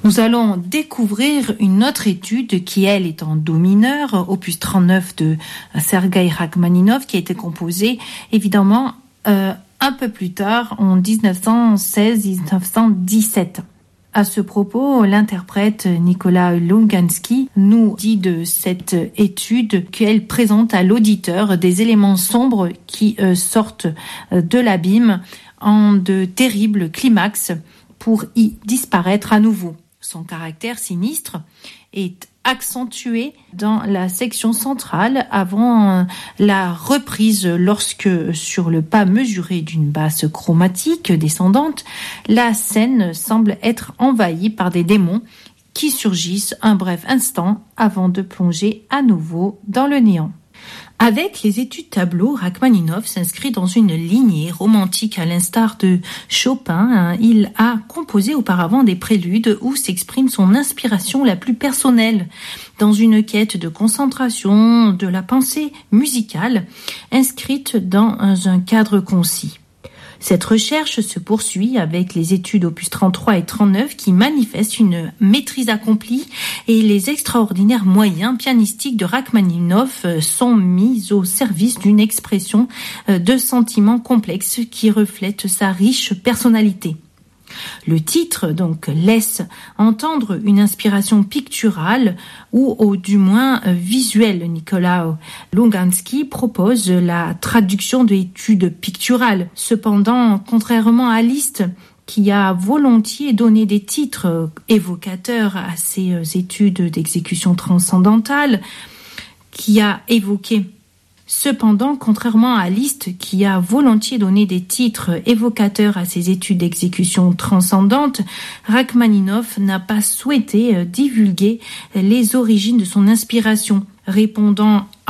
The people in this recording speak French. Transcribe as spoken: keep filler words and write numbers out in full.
Nous allons découvrir une autre étude qui, elle, est en do mineur, opus trente-neuf de Sergueï Rachmaninov, qui a été composée, évidemment, euh, un peu plus tard, en dix-neuf cent seize dix-neuf cent dix-sept. À ce propos, l'interprète Nicolas Lougansky nous dit de cette étude qu'elle présente à l'auditeur des éléments sombres qui euh, sortent de l'abîme en de terribles climax pour y disparaître à nouveau. Son caractère sinistre est accentué dans la section centrale avant la reprise lorsque, sur le pas mesuré d'une basse chromatique descendante, la scène semble être envahie par des démons qui surgissent un bref instant avant de plonger à nouveau dans le néant. Avec les études tableaux, Rachmaninov s'inscrit dans une lignée romantique à l'instar de Chopin. Il a composé auparavant des préludes où s'exprime son inspiration la plus personnelle, dans une quête de concentration de la pensée musicale, inscrite dans un cadre concis. Cette recherche se poursuit avec les études opus trente-trois et trente-neuf qui manifestent une maîtrise accomplie et les extraordinaires moyens pianistiques de Rachmaninov sont mis au service d'une expression de sentiments complexes qui reflète sa riche personnalité. Le titre, donc, laisse entendre une inspiration picturale ou, ou du moins visuelle. Nicolas Lougansky propose la traduction de études picturales. Cependant, contrairement à Liszt, qui a volontiers donné des titres évocateurs à ces études d'exécution transcendantale, qui a évoqué Cependant, contrairement à Liszt, qui a volontiers donné des titres évocateurs à ses études d'exécution transcendante, Rachmaninov n'a pas souhaité divulguer les origines de son inspiration, répondant